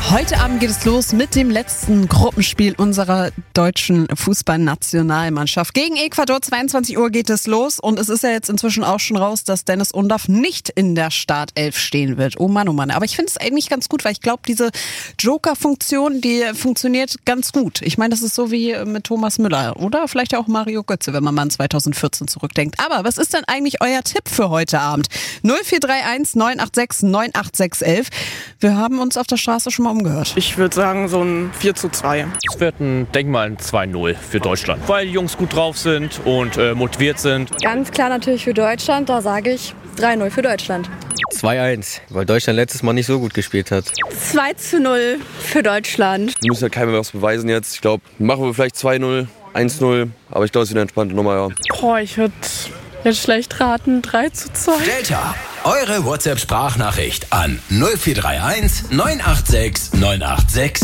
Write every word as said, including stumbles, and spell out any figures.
Heute Abend geht es los mit dem letzten Gruppenspiel unserer deutschen Fußballnationalmannschaft. Gegen Ecuador, zweiundzwanzig Uhr geht es los und es ist ja jetzt inzwischen auch schon raus, dass Dennis Undaff nicht in der Startelf stehen wird. Oh Mann, oh Mann. Aber ich finde es eigentlich ganz gut, weil ich glaube, diese Joker-Funktion, die funktioniert ganz gut. Ich meine, das ist so wie mit Thomas Müller oder vielleicht auch Mario Götze, wenn man mal an zweitausendvierzehn zurückdenkt. Aber was ist denn eigentlich euer Tipp für heute Abend? null vier drei eins neun acht sechs neun acht sechs eins eins. Wir haben uns auf der Straße schon mal umgehört. Ich würde sagen so ein vier zu zwei. Es wird ein, denk mal, ein zwei null für Deutschland, weil die Jungs gut drauf sind und äh, motiviert sind. Ganz klar natürlich für Deutschland, da sage ich drei null für Deutschland. zwei eins, weil Deutschland letztes Mal nicht so gut gespielt hat. zwei zu null für Deutschland. Wir müssen ja keinem mehr was beweisen jetzt. Ich glaube, machen wir vielleicht zwei null, eins null, aber ich glaube, es ist eine entspannte Nummer, ja. Boah, ich würde jetzt schlecht raten, drei zu zwei. Delta, eure WhatsApp-Sprachnachricht an null vier drei eins neun acht sechs neun acht sechs